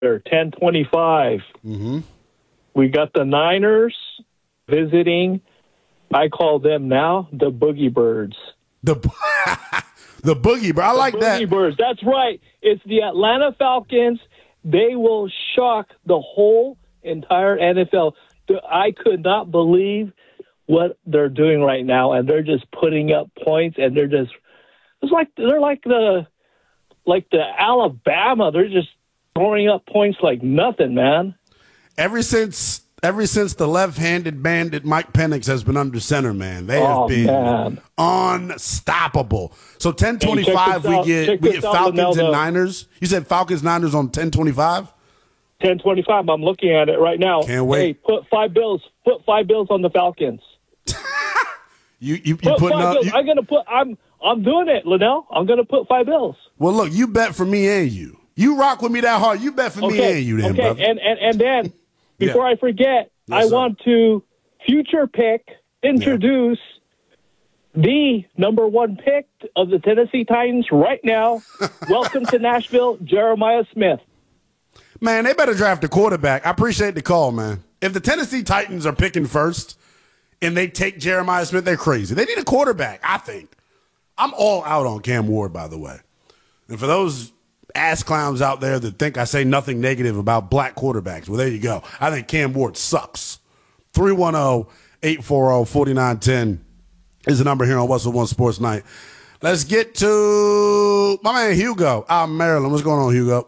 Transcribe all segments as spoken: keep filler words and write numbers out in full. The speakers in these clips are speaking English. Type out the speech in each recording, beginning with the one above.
They're ten twenty-five. Mm-hmm. We got the Niners visiting. I call them now the Boogie Birds. The the Boogie Birds. I like the that. Boogie Birds. That's right. It's the Atlanta Falcons. They will shock the whole entire N F L. I could not believe what they're doing right now, and they're just putting up points, and they're just it's like they're like the like the Alabama. They're just throwing up points like nothing, man. Ever since ever since the left-handed bandit Mike Penix has been under center, man, they oh, have been man. unstoppable. So ten twenty-five, we out, get we get out, Falcons Ronaldo. and Niners. You said Falcons Niners on ten twenty-five? ten twenty-five. I'm looking at it right now. Can't wait. Hey, put five bills. Put five bills on the Falcons. you you, you put putting five up? bills. You, I'm gonna put. I'm I'm doing it, Linnell. I'm gonna put five bills. well, look, you bet for me and you. You rock with me that hard. You bet for okay. me and you, then, okay. brother. And and and then before yeah. I forget, yes, I sir. want to future pick introduce yeah. the number one pick of the Tennessee Titans right now. Welcome to Nashville, Jeremiah Smith. Man, they better draft a quarterback. I appreciate the call, man. If the Tennessee Titans are picking first and they take Jeremiah Smith, they're crazy. They need a quarterback, I think. I'm all out on Cam Ward, by the way. And for those ass clowns out there that think I say nothing negative about black quarterbacks, well, there you go. I think Cam Ward sucks. three one zero, eight four zero, four nine one zero is the number here on What's the One Sports Night. Let's get to my man Hugo out in Maryland. What's going on, Hugo?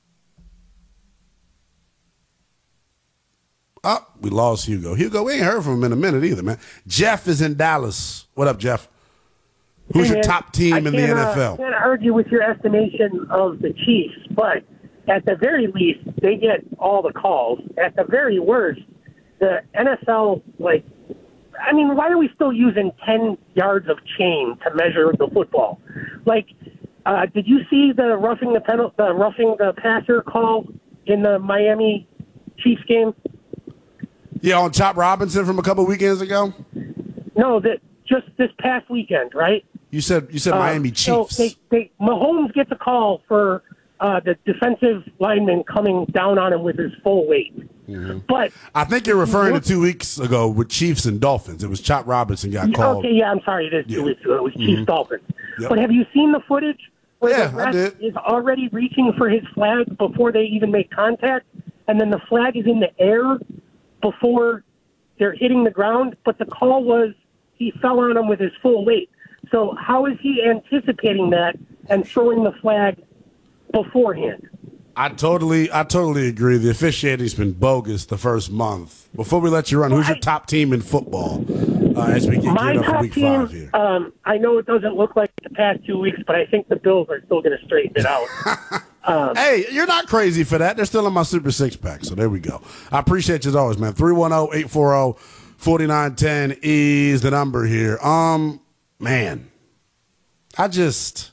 Oh, we lost Hugo. Hugo, we ain't heard from him in a minute either, man. Jeff is in Dallas. What up, Jeff? Who's hey, your man, top team I in the can't, N F L? I can't argue with your estimation of the Chiefs, but at the very least, they get all the calls. At the very worst, the N F L, like, I mean, why are we still using ten yards of chain to measure the football? Like, uh, did you see the roughing the penalty, the roughing the passer call in the Miami Chiefs game? Yeah, on Chop Robinson from a couple weekends ago? No, that just this past weekend, right? You said you said Uh, Miami so Chiefs. they, they, Mahomes gets a call for uh, the defensive lineman coming down on him with his full weight. Mm-hmm. But I think you're referring to two weeks ago with Chiefs and Dolphins. It was Chop Robinson got called. Okay, yeah, I'm sorry. It is Yeah. two weeks ago. It was Mm-hmm. Chiefs Dolphins. Yep. But have you seen the footage where Yeah, the I ref did. is already reaching for his flag before they even make contact, and then the flag is in the air before they're hitting the ground? But the call was he fell on him with his full weight. So how is he anticipating that and throwing the flag beforehand? I totally, I totally agree. The officiating's been bogus the first month. Before we let you run, who's your top team in football uh, as we get My geared up for top week team, five here? um, I know it doesn't look like the past two weeks, but I think the Bills are still going to straighten it out. um, Hey, you're not crazy for that. They're still in my Super Six Pack, so there we go. I appreciate you as always, man. three one zero, eight four zero, four nine one zero is the number here. Um, man, I just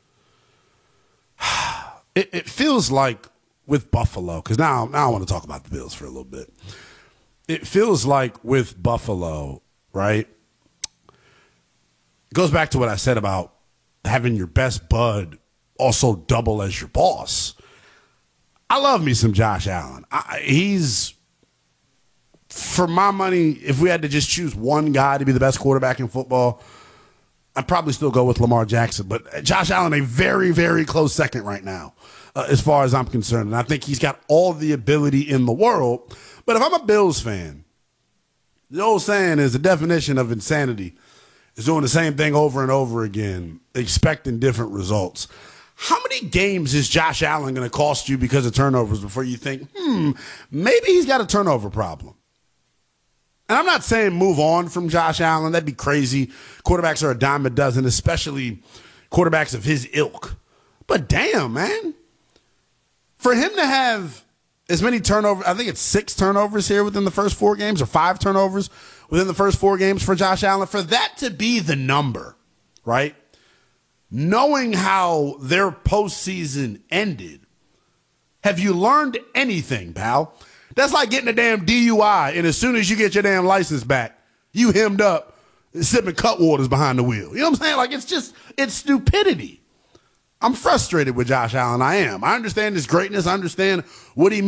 it, it feels like with Buffalo, because now, now I want to talk about the Bills for a little bit. It feels like with Buffalo, right? It goes back to what I said about having your best bud also double as your boss. I love me some Josh Allen. I, he's, for my money, if we had to just choose one guy to be the best quarterback in football, I'd probably still go with Lamar Jackson. But Josh Allen, a very, very close second right now, uh, as far as I'm concerned. And I think he's got all the ability in the world. But if I'm a Bills fan, the old saying is the definition of insanity is doing the same thing over and over again, expecting different results. How many games is Josh Allen going to cost you because of turnovers before you think, hmm, maybe he's got a turnover problem? And I'm not saying move on from Josh Allen. That'd be crazy. Quarterbacks are a dime a dozen, especially quarterbacks of his ilk. But damn, man. For him to have as many turnovers, I think it's six turnovers here within the first four games or five turnovers within the first four games for Josh Allen, for that to be the number, right? Knowing how their postseason ended, have you learned anything, pal? That's like getting a damn D U I, and as soon as you get your damn license back, you hemmed up, sipping cut waters behind the wheel. You know what I'm saying? Like, it's just, it's stupidity. I'm frustrated with Josh Allen. I am. I understand his greatness. I understand what he